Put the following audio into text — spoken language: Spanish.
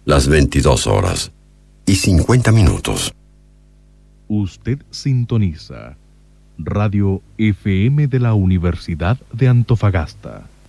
las 22:50. Usted sintoniza Radio FM de la Universidad de Antofagasta.